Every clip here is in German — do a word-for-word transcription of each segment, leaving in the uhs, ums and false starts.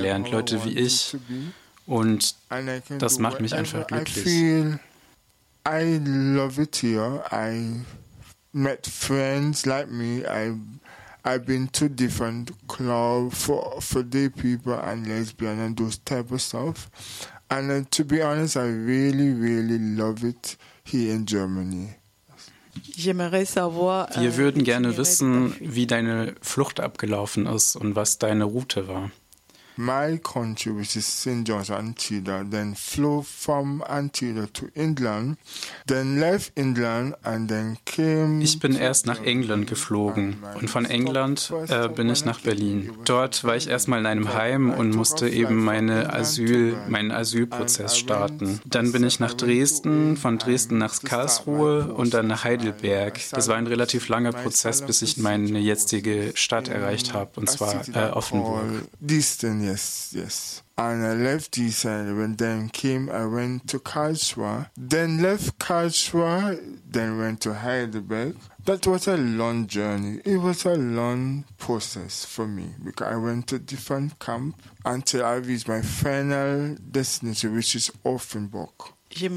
kennengelernt, Leute wie ich. Und das macht mich einfach glücklich. I love it here. I met friends like me. I I've been to different clubs for for gay people and lesbian and those type of stuff. And uh, to be honest, I really, really love it here in Germany. Wir würden gerne wissen, wie deine Flucht abgelaufen ist und was deine Route war. My country, which is Saint John's, Antigua, then flew from Antigua to England, then left England and then came. Ich bin erst nach England geflogen und von England äh, bin ich nach Berlin. Dort war ich erstmal in einem Heim und musste eben meine Asyl, meinen Asylprozess starten. Dann bin ich nach Dresden, von Dresden nach Karlsruhe und dann nach Heidelberg. Das war ein relativ langer Prozess, bis ich meine jetzige Stadt erreicht habe, und zwar äh, Offenburg. Yes, yes. And I left this and when then came, I went to Karlsruhe, then left Karlsruhe, then went to Heidelberg. That was a long journey. It was a long process for me because I went to different camps until I reached my final destination, which is Offenburg. Wir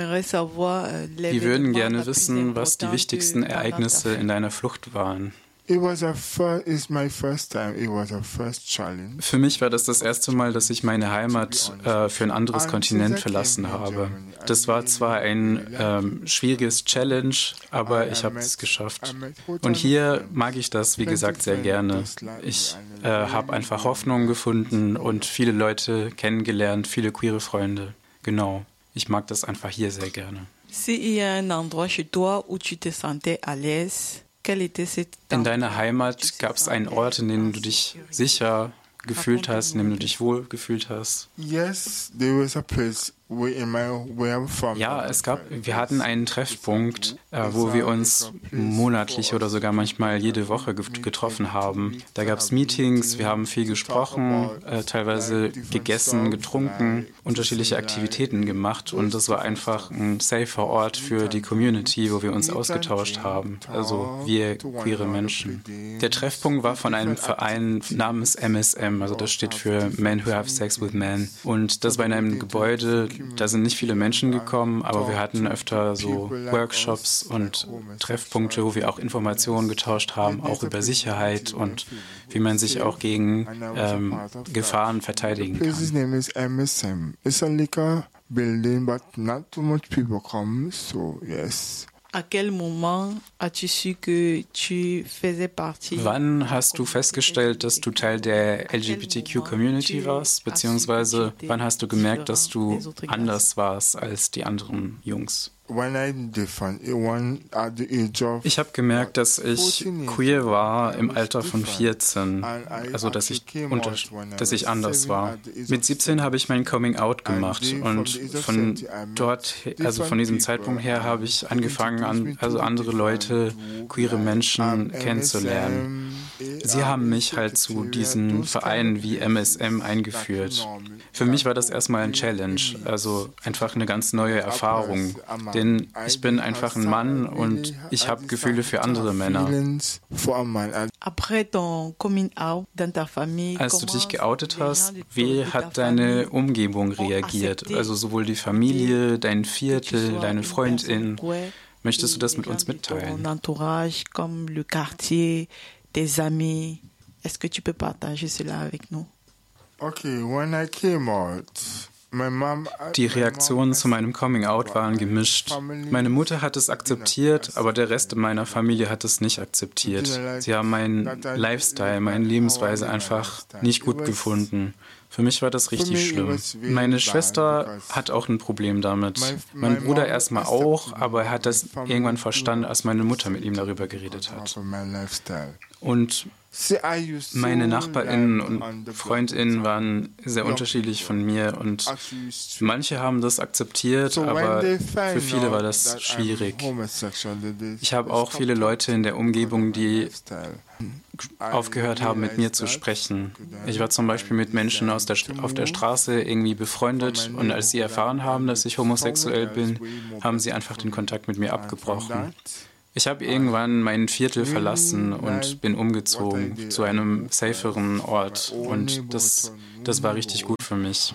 würden gerne wissen, was die wichtigsten Ereignisse in deiner Flucht waren. It was a first, it's my first time. It was a first challenge. Für mich war das das erste Mal, dass ich meine Heimat äh, für ein anderes Kontinent verlassen habe. Das war zwar ein ähm, schwieriges Challenge, aber ich habe es geschafft. Und hier mag ich das, wie gesagt, sehr gerne. Ich äh, habe einfach Hoffnung gefunden und viele Leute kennengelernt, viele queere Freunde. Genau, ich mag das einfach hier sehr gerne. Si il y a un endroit chez toi où tu te sentais à l'aise, in deiner Heimat gab es einen Ort, in dem du dich sicher gefühlt hast, in dem du dich wohl gefühlt hast? Yes, there was a place in my where I'm from. Ja, es gab, wir hatten einen Treffpunkt, äh, wo wir uns monatlich oder sogar manchmal jede Woche getroffen haben. Da gab es Meetings, wir haben viel gesprochen, äh, teilweise gegessen, getrunken, unterschiedliche Aktivitäten gemacht, und das war einfach ein safer Ort für die Community, wo wir uns ausgetauscht haben, also wir queere Menschen. Der Treffpunkt war von einem Verein namens M S M, also das steht für Men Who Have Sex with Men, und das war in einem Gebäude. Da sind nicht viele Menschen gekommen, aber wir hatten öfter so Workshops und Treffpunkte, wo wir auch Informationen getauscht haben, auch über Sicherheit und wie man sich auch gegen ähm, Gefahren verteidigen kann. The name is M S M. It's a liquor building, but not too much people come, so yes. À quel moment as-tu su que tu faisais partie? Wann hast du festgestellt, dass du Teil der L G B T Q-Community warst? Beziehungsweise wann hast du gemerkt, dass du anders warst als die anderen Jungs? Ich habe gemerkt, dass ich queer war im Alter von vierzehn, also dass ich, unter, dass ich anders war. Mit siebzehn habe ich mein Coming Out gemacht und von dort, also von diesem Zeitpunkt her, habe ich angefangen, an, also andere Leute, queere Menschen kennenzulernen. Sie haben mich halt zu diesen Vereinen wie M S M eingeführt. Für mich war das erstmal ein Challenge, also einfach eine ganz neue Erfahrung. Denn ich bin einfach ein Mann und ich habe Gefühle für andere Männer. Als du dich geoutet hast, wie hat deine Umgebung reagiert? Also sowohl die Familie, dein Viertel, deine Freundin. Möchtest du das mit uns mitteilen? Tes amis, est-ce que tu peux partager cela avec nous? Okay, when I came out, my mom, die Reaktionen zu meinem Coming-out waren gemischt. Meine Mutter hat es akzeptiert, aber der Rest meiner Familie hat es nicht akzeptiert. Sie haben meinen Lifestyle, meine Lebensweise einfach nicht gut gefunden. Für mich war das richtig schlimm. Meine Schwester hat auch ein Problem damit. Mein Bruder erstmal auch, aber er hat das irgendwann verstanden, als meine Mutter mit ihm darüber geredet hat. Und meine NachbarInnen und FreundInnen waren sehr unterschiedlich von mir und manche haben das akzeptiert, aber für viele war das schwierig. Ich habe auch viele Leute in der Umgebung, die aufgehört haben, mit mir zu sprechen. Ich war zum Beispiel mit Menschen aus der, auf der Straße irgendwie befreundet und als sie erfahren haben, dass ich homosexuell bin, haben sie einfach den Kontakt mit mir abgebrochen. Ich habe irgendwann mein Viertel verlassen und bin umgezogen zu einem saferen Ort und das, das war richtig gut für mich.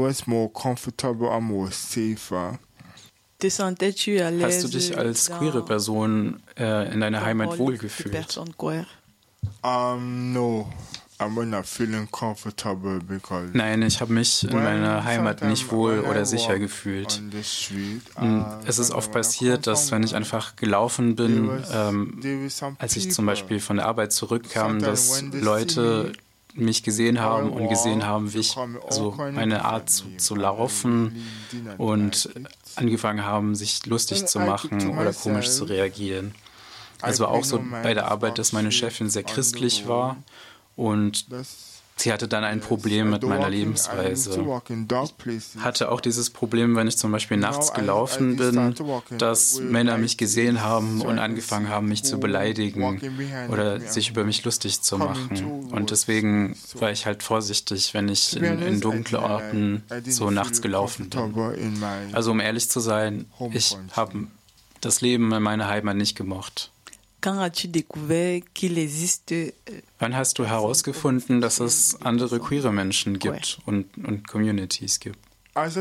Hast du dich als queere Person äh, in deiner Heimat wohlgefühlt? Um, no. I'm not feeling comfortable because Nein, ich habe mich in meiner Heimat nicht wohl oder sicher gefühlt. Es ist oft passiert, dass wenn ich einfach gelaufen bin, ähm, als ich zum Beispiel von der Arbeit zurückkam, dass Leute mich gesehen haben und gesehen haben, wie ich, also meine Art zu, zu laufen und angefangen haben, sich lustig zu machen oder komisch zu reagieren. Es war auch so bei der Arbeit, dass meine Chefin sehr christlich war. Und sie hatte dann ein Problem mit meiner Lebensweise. Ich hatte auch dieses Problem, wenn ich zum Beispiel nachts gelaufen bin, dass Männer mich gesehen haben und angefangen haben, mich zu beleidigen oder sich über mich lustig zu machen. Und deswegen war ich halt vorsichtig, wenn ich in, in dunkle Orten so nachts gelaufen bin. Also um ehrlich zu sein, ich habe das Leben in meiner Heimat nicht gemocht. Quand as-tu découvert qu'il existe? Wann hast du herausgefunden, dass es andere queere Menschen gibt und, und Communities gibt? Also,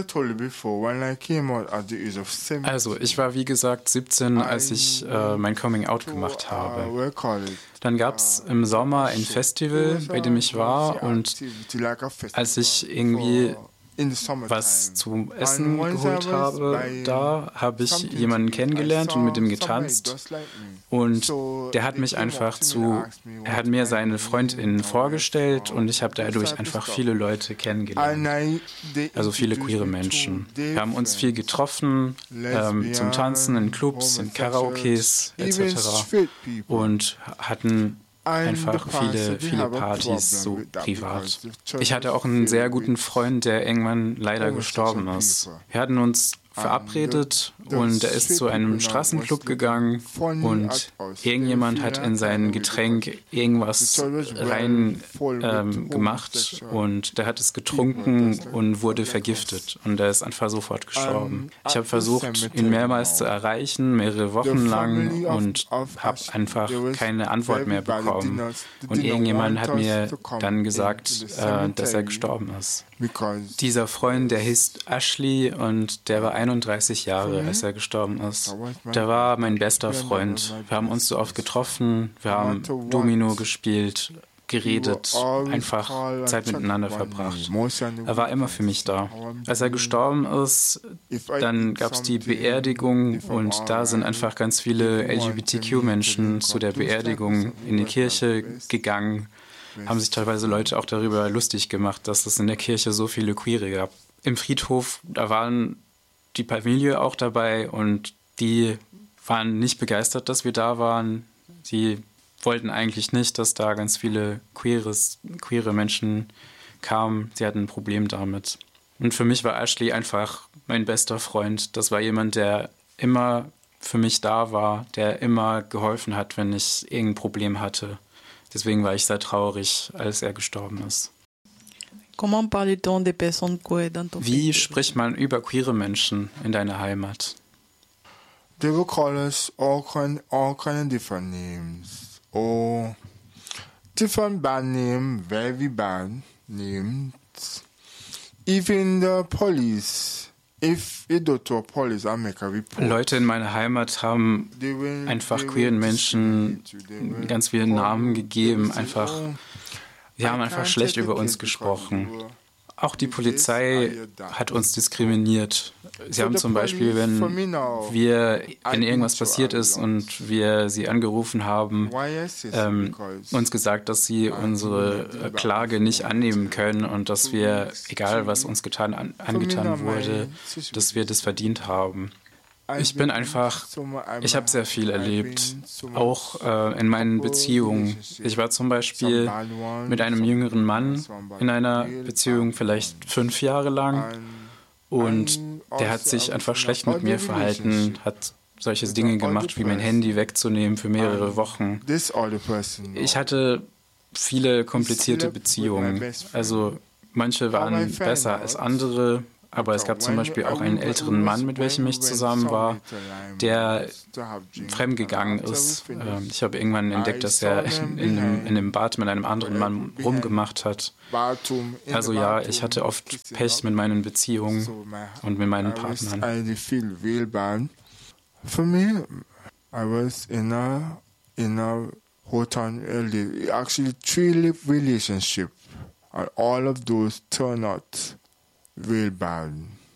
ich war wie gesagt siebzehn, als ich äh, mein Coming-out gemacht habe. Dann gab es im Sommer ein Festival, bei dem ich war, und als ich irgendwie was zu essen geholt habe, da habe ich jemanden kennengelernt und mit ihm getanzt. Und der hat mich einfach zu, er hat mir seine FreundInnen vorgestellt und ich habe dadurch einfach viele Leute kennengelernt. Also viele queere Menschen. Wir haben uns viel getroffen, ähm, zum Tanzen in Clubs, in Karaokes et cetera. Und hatten einfach viele, viele Partys, so privat. Ich hatte auch einen sehr guten Freund, der irgendwann leider gestorben ist. Wir hatten uns verabredet und er ist zu einem Straßenclub gegangen und irgendjemand hat in sein Getränk irgendwas rein ähm, gemacht und der hat es getrunken und wurde vergiftet und er ist einfach sofort gestorben. Ich habe versucht, ihn mehrmals zu erreichen, mehrere Wochen lang, und habe einfach keine Antwort mehr bekommen. Und irgendjemand hat mir dann gesagt, äh, dass er gestorben ist. Dieser Freund, der hieß Ashley und der war einunddreißig Jahre, als er gestorben ist. Der war mein bester Freund. Wir haben uns so oft getroffen, wir haben Domino gespielt, geredet, einfach Zeit miteinander verbracht. Er war immer für mich da. Als er gestorben ist, dann gab es die Beerdigung und da sind einfach ganz viele L G B T Q-Menschen zu der Beerdigung in die Kirche gegangen. Haben sich teilweise Leute auch darüber lustig gemacht, dass es in der Kirche so viele Queere gab. Im Friedhof, da waren die Familie auch dabei und die waren nicht begeistert, dass wir da waren. Sie wollten eigentlich nicht, dass da ganz viele queeres, queere Menschen kamen. Sie hatten ein Problem damit. Und für mich war Ashley einfach mein bester Freund. Das war jemand, der immer für mich da war, der immer geholfen hat, wenn ich irgendein Problem hatte. Deswegen war ich sehr traurig, als er gestorben ist. Wie spricht man über queere Menschen in deiner Heimat? They will call us all kind, all kind of different names. Or different bad names, very bad names. Even the police. If you go to a police, I make a report. Leute in meiner Heimat haben einfach queeren Menschen ganz viele Namen gegeben, einfach, sie haben einfach schlecht über uns gesprochen. Auch die Polizei hat uns diskriminiert. Sie haben zum Beispiel, wenn wir, wenn irgendwas passiert ist und wir sie angerufen haben, ähm, uns gesagt, dass sie unsere Klage nicht annehmen können und dass wir, egal was uns getan, an, angetan wurde, dass wir das verdient haben. Ich bin einfach, ich habe sehr viel erlebt, auch äh, in meinen Beziehungen. Ich war zum Beispiel mit einem jüngeren Mann in einer Beziehung vielleicht fünf Jahre lang und der hat sich einfach schlecht mit mir verhalten, hat solche Dinge gemacht, wie mein Handy wegzunehmen für mehrere Wochen. Ich hatte viele komplizierte Beziehungen, also manche waren besser als andere, Aber es gab zum Beispiel auch einen älteren Mann, mit welchem ich zusammen war, der fremdgegangen ist. Ich habe irgendwann entdeckt, dass er in, in, in dem Bad mit einem anderen Mann rumgemacht hat. Also ja, ich hatte oft Pech mit meinen Beziehungen und mit meinen Partnern. For me, I was in a in a hotel actually three relationship, and all of those turned out real bad.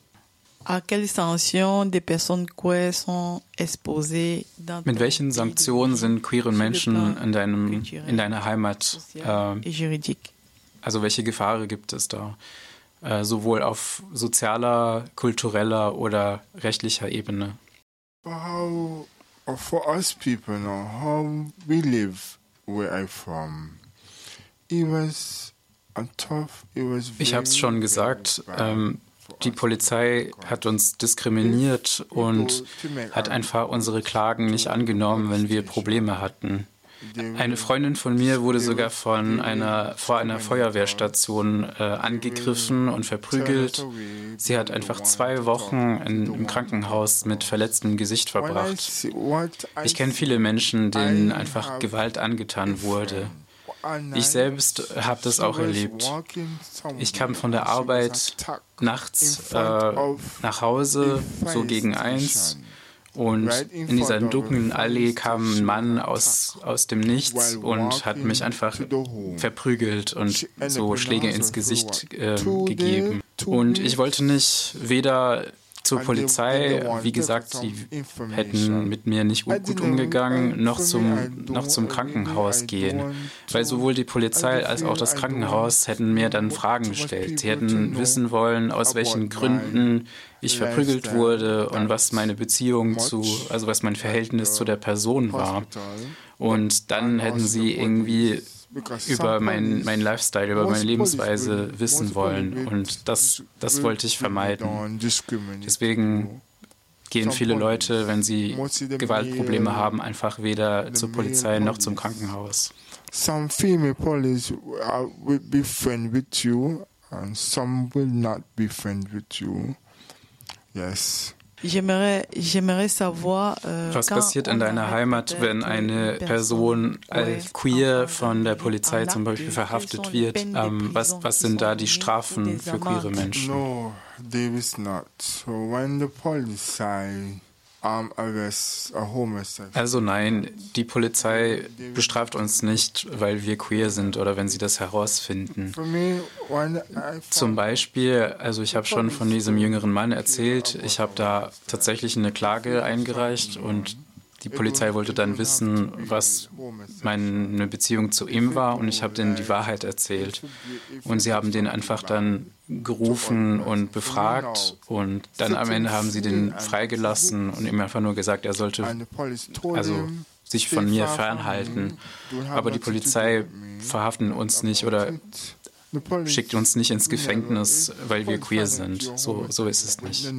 À quelles sanctions des personnes queer sont exposées dans Mit welchen Sanktionen sind queere Menschen in, deinem, in deiner Heimat? Äh, also welche Gefahren gibt es da? Äh, sowohl auf sozialer, kultureller oder rechtlicher Ebene? How, for us people now, how we live where I'm from, it was a tough, it was very, ich habe es schon gesagt, ähm, die Polizei hat uns diskriminiert und hat einfach unsere Klagen nicht angenommen, wenn wir Probleme hatten. Eine Freundin von mir wurde sogar von einer, vor einer Feuerwehrstation äh, angegriffen und verprügelt. Sie hat einfach zwei Wochen in, im Krankenhaus mit verletztem Gesicht verbracht. Ich kenne viele Menschen, denen einfach Gewalt angetan wurde. Ich selbst habe das auch erlebt. Ich kam von der Arbeit nachts äh, nach Hause, so gegen eins. Und in dieser dunklen Allee kam ein Mann aus, aus dem Nichts und hat mich einfach verprügelt und so Schläge ins Gesicht äh, gegeben. Und ich wollte nicht weder zur Polizei, wie gesagt, sie hätten mit mir nicht gut umgegangen, noch zum, noch zum Krankenhaus gehen. Weil sowohl die Polizei als auch das Krankenhaus hätten mir dann Fragen gestellt. Sie hätten wissen wollen, aus welchen Gründen ich verprügelt wurde und was meine Beziehung zu, also was mein Verhältnis zu der Person war. Und dann hätten sie irgendwie über meinen mein Lifestyle, über meine Lebensweise wissen wollen. Und das, das wollte ich vermeiden. Deswegen gehen viele Leute, wenn sie Gewaltprobleme haben, einfach weder zur Polizei noch zum Krankenhaus. Some female police will be friend with you and some will not be friend with you. Yes. J'aimerais, j'aimerais savoir, äh, was passiert in deiner Heimat, wenn eine Person als queer von der Polizei zum Beispiel verhaftet wird? Ähm, was, was sind da die Strafen für queere Menschen? No, there is not. So when the police um, arrests a homosexual. Also nein, die Polizei bestraft uns nicht, weil wir queer sind oder wenn sie das herausfinden. Zum Beispiel, also ich habe schon von diesem jüngeren Mann erzählt, ich habe da tatsächlich eine Klage eingereicht und die Polizei wollte dann wissen, was meine Beziehung zu ihm war und ich habe denen die Wahrheit erzählt. Und sie haben den einfach dann gerufen und befragt und dann am Ende haben sie den freigelassen und ihm einfach nur gesagt, er sollte also sich von mir fernhalten. Aber die Polizei verhaftet uns nicht oder schickt uns nicht ins Gefängnis, weil wir queer sind. So, so ist es nicht.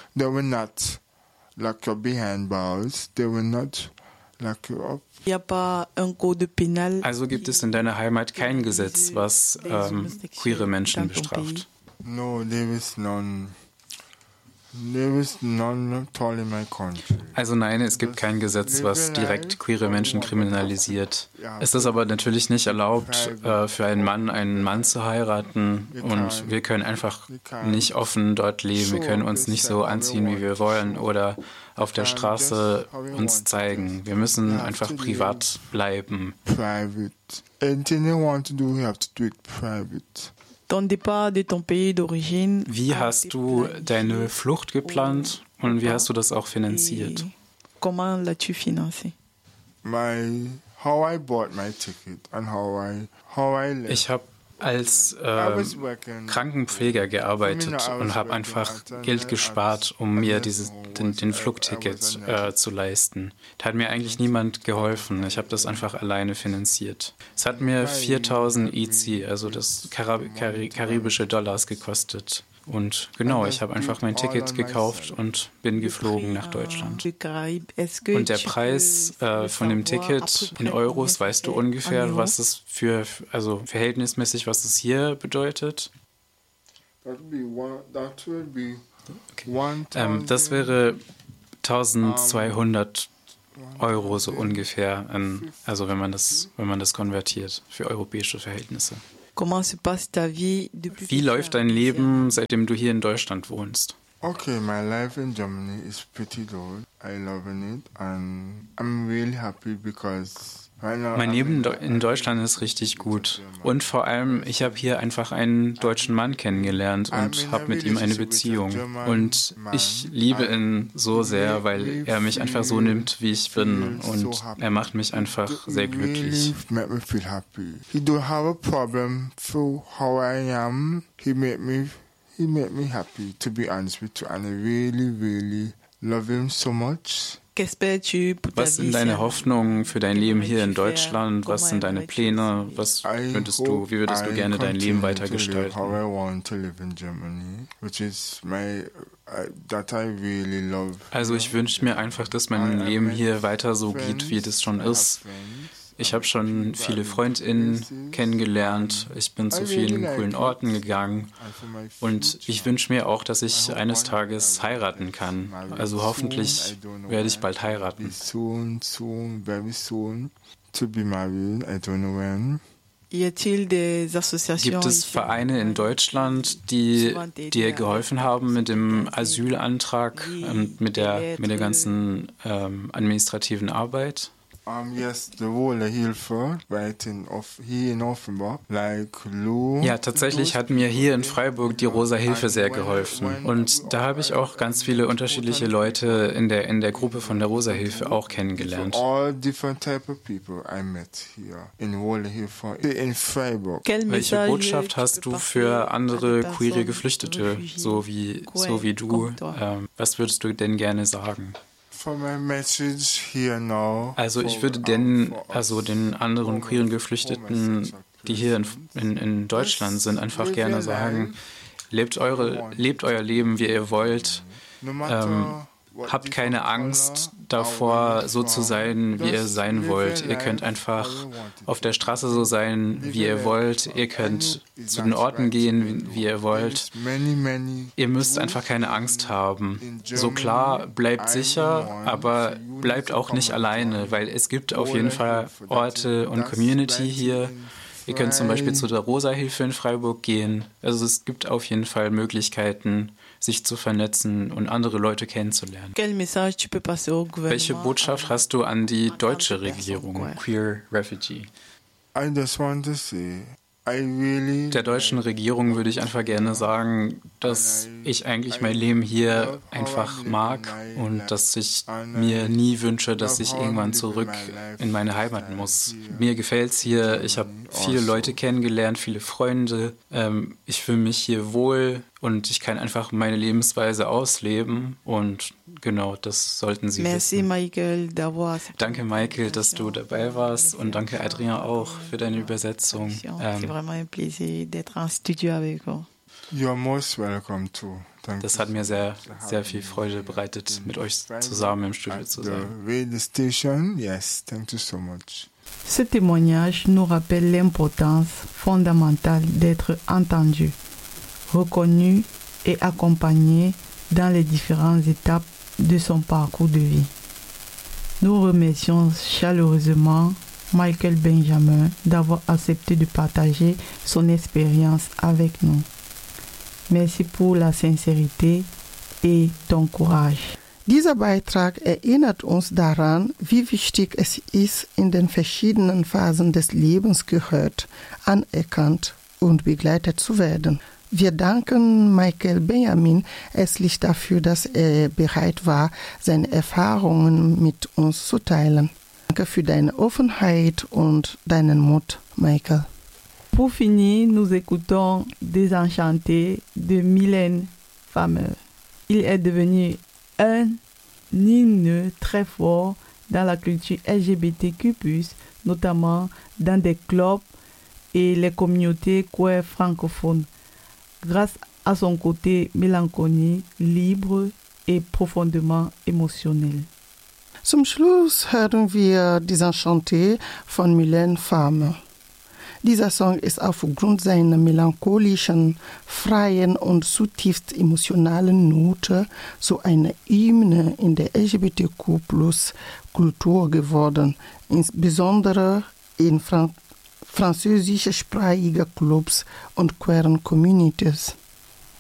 Lock you behind bars, they will not lock you up. Also gibt es in deiner Heimat kein Gesetz, was ähm, queere Menschen bestraft? No, there is none. There is none at all in my country. Also nein, es gibt kein Gesetz, was direkt queere Menschen kriminalisiert. Es ist aber natürlich nicht erlaubt, äh, für einen Mann einen Mann zu heiraten und wir können einfach nicht offen dort leben. Wir können uns nicht so anziehen, wie wir wollen oder auf der Straße uns zeigen. Wir müssen einfach privat bleiben. Private. Anything you want to do, you have to do it private. Wie hast du deine Flucht geplant und wie hast du das auch finanziert? Comment l'as-tu financé? My, how I bought my ticket and how I, how I left. Ich habe als äh, Krankenpfleger gearbeitet und habe einfach Geld gespart, um mir dieses, den, den Flugticket äh, zu leisten. Da hat mir eigentlich niemand geholfen. Ich habe das einfach alleine finanziert. Es hat mir viertausend E Z, also das Karib karibische Dollars gekostet. Und genau, ich habe einfach mein Ticket gekauft und bin geflogen nach Deutschland. Und der Preis äh, von dem Ticket in Euros, weißt du ungefähr, was es für, also verhältnismäßig, was es hier bedeutet? Okay. Ähm, das wäre tausendzweihundert Euro so ungefähr, ähm, also wenn man das, wenn man das konvertiert für europäische Verhältnisse. Wie läuft dein Leben, seitdem du hier in Deutschland wohnst? Okay, my life in Germany is pretty good. I love it and I'm really happy because mein Leben in Deutschland ist richtig gut. Und vor allem, ich habe hier einfach einen deutschen Mann kennengelernt und habe mit ihm eine Beziehung. Und ich liebe ihn so sehr, weil er mich einfach so nimmt, wie ich bin. Und er macht mich einfach sehr glücklich. He don't have a problem for how I am. He made me, he made me happy, to be honest with you. And I really, really love him so much. Was sind deine Hoffnungen für dein Leben hier in Deutschland? Was sind deine Pläne? Was würdest du, wie würdest du gerne dein Leben weitergestalten? Also ich wünsche mir einfach, dass mein Leben hier weiter so geht, wie das schon ist. Ich habe schon viele FreundInnen kennengelernt, ich bin zu vielen coolen Orten gegangen und ich wünsche mir auch, dass ich eines Tages heiraten kann. Also hoffentlich werde ich bald heiraten. Gibt es Vereine in Deutschland, die dir geholfen haben mit dem Asylantrag und mit der, mit der ganzen ähm, administrativen Arbeit? Um, yes, the Rosa Hilfe, right in off, here in Offenbach, like Lou. Ja, tatsächlich hat mir hier in Freiburg die Rosa Hilfe sehr geholfen. Und da habe ich auch ganz viele unterschiedliche Leute in der, in der Gruppe von der Rosa Hilfe auch kennengelernt. All different type of people I met here in Rosa Hilfe in Freiburg. Welche Botschaft hast du für andere queere Geflüchtete, so wie, so wie du? Ähm, was würdest du denn gerne sagen? Also ich würde den, also den anderen queeren Geflüchteten, die hier in, in, in Deutschland sind, einfach gerne sagen, lebt, eure, lebt euer Leben, wie ihr wollt. Ähm, habt keine Angst davor, so zu sein, wie ihr sein wollt. Ihr könnt einfach auf der Straße so sein, wie ihr wollt. Ihr könnt zu den Orten gehen, wie, wie ihr wollt. Ihr müsst einfach keine Angst haben. So klar, bleibt sicher, aber bleibt auch nicht alleine, weil es gibt auf jeden Fall Orte und Community hier. Ihr könnt zum Beispiel zu der Rosa Hilfe in Freiburg gehen. Also es gibt auf jeden Fall Möglichkeiten, sich zu vernetzen und andere Leute kennenzulernen. Welche Botschaft hast du an die deutsche Regierung, Queer Refugee? I just want to say, I really Der deutschen Regierung würde ich einfach gerne sagen, dass ich eigentlich mein Leben hier einfach mag und dass ich mir nie wünsche, dass ich irgendwann zurück in meine Heimat muss. Mir gefällt es hier, ich habe viele Leute kennengelernt, viele Freunde. Ähm, ich fühle mich hier wohl und ich kann einfach meine Lebensweise ausleben und genau, das sollten Sie Merci, wissen. Michael, Danke, Michael, dass du dabei warst und danke, Adrien, auch für deine Übersetzung. Ähm, You're most welcome too. Thank das hat mir sehr, sehr viel Freude bereitet, mit euch zusammen im Studio zu sein. Radio station, yes, thank you so much. Ce témoignage nous rappelle l'importance fondamentale d'être entendu, reconnu et accompagné dans les différentes étapes de son parcours de vie. Nous remercions chaleureusement Michael Benjamin d'avoir accepté de partager son expérience avec nous. Merci pour la sincérité et ton courage. Dieser Beitrag erinnert uns daran, wie wichtig es ist, in den verschiedenen Phasen des Lebens gehört, anerkannt und begleitet zu werden. Wir danken Michael Benjamin herzlich dafür, dass er bereit war, seine Erfahrungen mit uns zu teilen. Danke für deine Offenheit und deinen Mut, Michael. Pour finir, nous écoutons Désenchanté de Mylène Farmer. Il est devenu un hymne très fort dans la culture L G B T Q plus, notamment dans des clubs et les communautés queer francophones, grâce à son côté mélancolique, libre et profondément émotionnel. Zum Schluss hören wir Désenchanté von Mylène Farmer. Dieser Song ist aufgrund seiner melancholischen, freien und zutiefst emotionalen Note zu einer Hymne in der L G B T Q plus Kultur geworden, insbesondere in Fran- französischsprachigen Clubs und queeren Communities.